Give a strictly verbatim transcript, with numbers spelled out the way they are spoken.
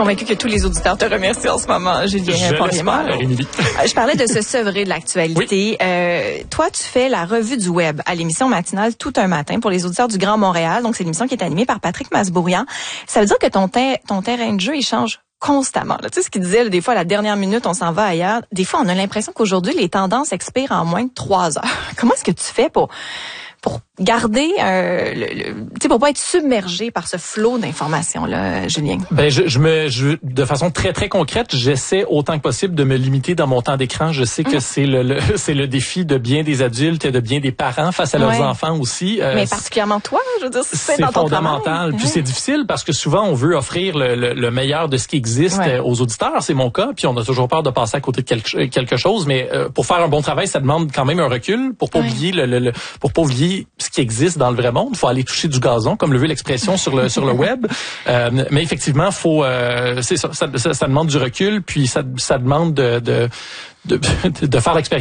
convaincue que tous les auditeurs te remercient en ce moment, Julien Poirier-Marleau. Je parlais de se sevrer de l'actualité. Oui. Euh, toi, tu fais la revue du web à l'émission matinale Tout un matin pour les auditeurs du Grand Montréal. Donc, c'est l'émission qui est animée par Patrick Masbourian. Ça veut dire que ton, ter- ton terrain de jeu, il change constamment. Là, tu sais ce qu'il disait, là, des fois, à la dernière minute, on s'en va ailleurs. Des fois, on a l'impression qu'aujourd'hui, les tendances expirent en moins de trois heures. Comment est-ce que tu fais pour... pour garder, euh, le, le, tu sais, pour pas être submergé par ce flot d'informations là, Julien? Ben, je, je me, je, de façon très très concrète, j'essaie autant que possible de me limiter dans mon temps d'écran. Je sais que mmh. c'est le, le, c'est le défi de bien des adultes et de bien des parents face à leurs ouais. enfants aussi. Euh, Mais particulièrement toi, je veux dire, c'est, c'est dans ton fondamental. Travail. Puis ouais. c'est difficile parce que souvent on veut offrir le, le, le meilleur de ce qui existe ouais. aux auditeurs. C'est mon cas. Puis on a toujours peur de passer à côté de quelque, quelque chose. Mais euh, pour faire un bon travail, ça demande quand même un recul pour pas ouais. oublier le, le, le, pour pas oublier ce qui existe dans le vrai monde. Il faut aller toucher du gazon, comme le veut l'expression sur le sur le web. Euh, mais effectivement, faut euh, c'est ça, ça, ça, ça demande du recul, puis ça, ça demande de de de, de faire l'expérience.